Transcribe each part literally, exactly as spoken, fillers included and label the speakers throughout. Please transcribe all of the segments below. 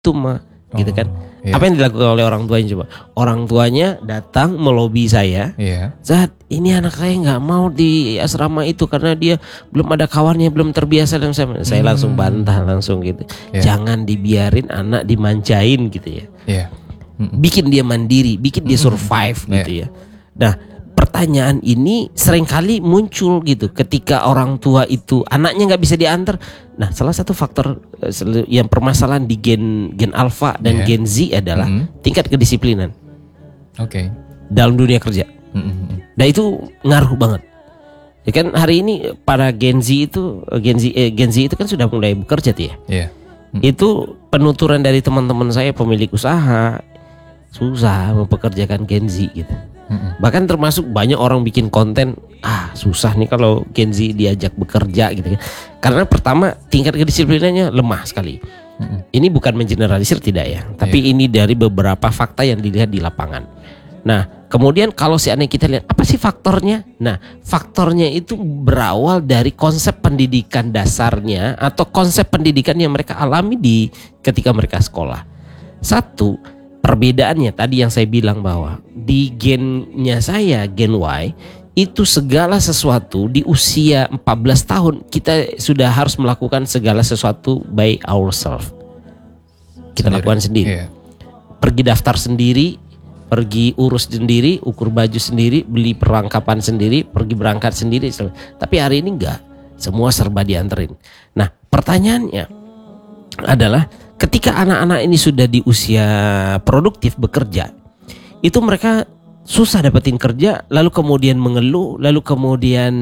Speaker 1: itu mah, gitu kan.
Speaker 2: Oh, iya.
Speaker 1: Apa yang dilakukan oleh orang tuanya coba? Orang tuanya datang melobi saya.
Speaker 2: Iya.
Speaker 1: Zat, ini anak saya nggak mau di asrama itu karena dia belum ada kawannya, belum terbiasa dan saya, saya langsung bantah langsung gitu.
Speaker 2: Iya.
Speaker 1: Jangan dibiarin anak dimanjain gitu ya.
Speaker 2: Iya.
Speaker 1: Bikin dia mandiri, bikin dia survive gitu ya. Nah, pertanyaan ini seringkali muncul gitu ketika orang tua itu anaknya nggak bisa diantar. Nah, salah satu faktor eh, yang permasalahan di gen gen alpha dan
Speaker 2: Yeah.
Speaker 1: gen Z adalah
Speaker 2: Mhm.
Speaker 1: tingkat kedisiplinan
Speaker 2: Oke.
Speaker 1: dalam dunia kerja.
Speaker 2: Mhm.
Speaker 1: Nah, itu ngaruh banget. Ya kan hari ini para Gen Z itu Gen Z eh, Gen Z itu kan sudah mulai bekerja tuh ya.
Speaker 2: Iya.
Speaker 1: Itu penuturan dari teman-teman saya pemilik usaha, susah mempekerjakan Gen Z gitu.
Speaker 2: Mhm.
Speaker 1: Bahkan termasuk banyak orang bikin konten, ah susah nih kalau Gen Z diajak bekerja gitu kan. Karena pertama tingkat kedisiplinannya lemah sekali.
Speaker 2: Mhm.
Speaker 1: Ini bukan mengeneralisir tidak ya, tapi ini dari beberapa fakta yang dilihat di lapangan. Nah, kemudian kalau seandainya kita lihat apa sih faktornya? Nah, faktornya itu berawal dari konsep pendidikan dasarnya atau konsep pendidikan yang mereka alami di ketika mereka sekolah. Satu, perbedaannya tadi yang saya bilang bahwa di gennya saya, gen Y, itu segala sesuatu di usia empat belas tahun kita sudah harus melakukan segala sesuatu by ourselves. Kita
Speaker 2: Sendiri.
Speaker 1: lakukan sendiri.
Speaker 2: Iya.
Speaker 1: Pergi daftar sendiri, pergi urus sendiri, ukur baju sendiri, beli perlengkapan sendiri, pergi berangkat sendiri. Tapi hari ini enggak, semua serba dianterin. Nah, pertanyaannya adalah ketika anak-anak ini sudah di usia produktif bekerja, itu mereka susah dapetin kerja, lalu kemudian mengeluh, lalu kemudian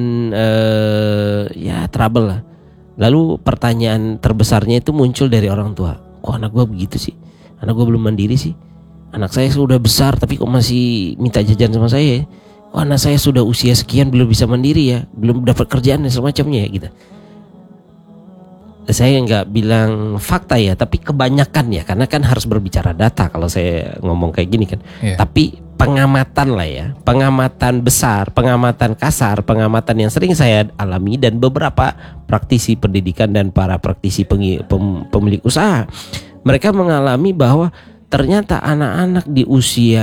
Speaker 1: eh, ya trouble lah. Lalu pertanyaan terbesarnya itu muncul dari orang tua. Kok anak gue begitu sih? Anak gue belum mandiri sih? Anak saya sudah besar tapi kok masih minta jajan sama saya? Oh, anak saya sudah usia sekian belum bisa mandiri ya, belum dapat kerjaan dan semacamnya ya gitu. Saya nggak bilang fakta ya, tapi kebanyakan ya, karena kan harus berbicara data kalau saya ngomong kayak gini kan.
Speaker 2: Iya.
Speaker 1: Tapi pengamatan lah ya, pengamatan besar, pengamatan kasar, pengamatan yang sering saya alami dan beberapa praktisi pendidikan dan para praktisi pengi- pem- pemilik usaha, mereka mengalami bahwa ternyata anak-anak di usia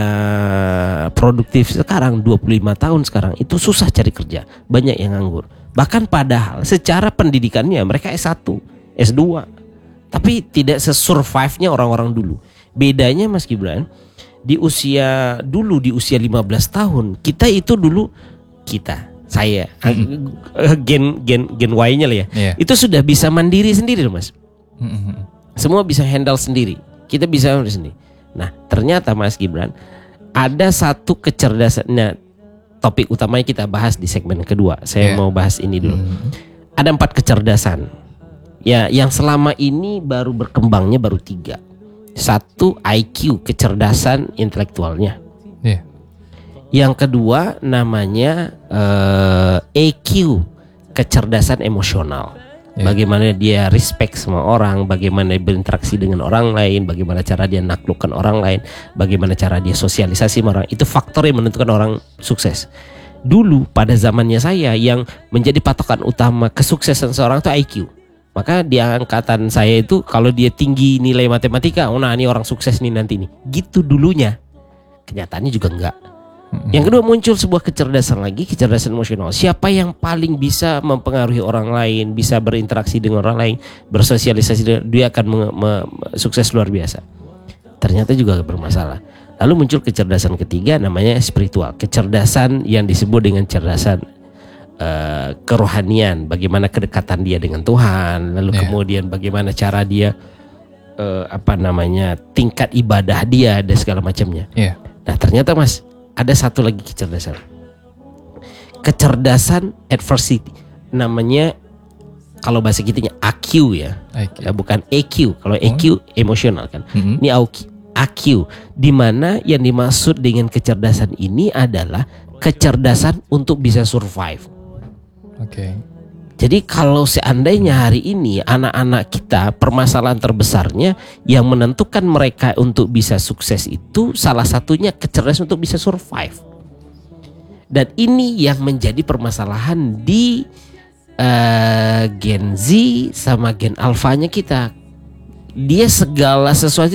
Speaker 1: produktif sekarang dua puluh lima tahun sekarang itu susah cari kerja, banyak yang nganggur. Bahkan padahal secara pendidikannya mereka S satu, S dua, tapi tidak sesurvive-nya orang-orang dulu. Bedanya Mas Gibran, di usia dulu di usia lima belas tahun, kita itu dulu kita, saya, mm-hmm. gen gen gen Y-nya lah ya.
Speaker 2: Yeah.
Speaker 1: Itu sudah bisa mandiri sendiri loh, Mas.
Speaker 2: Mhm.
Speaker 1: Semua bisa handle sendiri. Kita bisa handle sendiri. Nah, ternyata Mas Gibran ada satu kecerdasan. Nah, topik utamanya kita bahas di segmen kedua. Saya
Speaker 2: Yeah.
Speaker 1: mau bahas ini dulu.
Speaker 2: Mhm.
Speaker 1: Ada empat kecerdasan. Ya, yang selama ini baru berkembangnya baru tiga. Satu, I Q, kecerdasan intelektualnya.
Speaker 2: Iya.
Speaker 1: Yang kedua namanya uh, E Q, kecerdasan emosional.
Speaker 2: Yeah.
Speaker 1: Bagaimana dia respect sama orang, bagaimana dia berinteraksi dengan orang lain, bagaimana cara dia naklukkan orang lain, bagaimana cara dia sosialisasi sama orang. Itu faktor yang menentukan orang sukses. Dulu pada zamannya saya yang menjadi patokan utama kesuksesan seorang itu I Q. Maka di angkatan saya itu kalau dia tinggi nilai matematika, oh nah ini orang sukses nih nanti nih. Gitu dulunya. Kenyataannya juga enggak. Mm-hmm. Yang kedua muncul sebuah kecerdasan lagi, kecerdasan emosional. Siapa yang paling bisa mempengaruhi orang lain, bisa berinteraksi dengan orang lain, bersosialisasi, dia akan me- me- sukses luar biasa. Ternyata juga bermasalah. Lalu muncul kecerdasan ketiga namanya spiritual, kecerdasan yang disebut dengan kecerdasan uh, kerohanian, bagaimana kedekatan dia dengan Tuhan, lalu yeah. kemudian bagaimana cara dia uh, apa namanya tingkat ibadah dia dan segala macamnya.
Speaker 2: Yeah.
Speaker 1: Nah, ternyata Mas, ada satu lagi kecerdasan. Kecerdasan adversity. Namanya kalau bahasa kitanya A Q ya.
Speaker 2: I Q.
Speaker 1: Ya bukan E Q. Kalau E Q emosional kan.
Speaker 2: Mm-hmm.
Speaker 1: Ini A Q. Di mana yang dimaksud dengan kecerdasan ini adalah kecerdasan untuk bisa survive.
Speaker 2: Oke. Okay.
Speaker 1: Jadi kalau seandainya hari ini anak-anak kita permasalahan terbesarnya yang menentukan mereka untuk bisa sukses itu salah satunya kecerdasan untuk bisa survive. Dan ini yang menjadi permasalahan di uh, Gen Z sama Gen Alpha-nya kita. dia segala sesuatu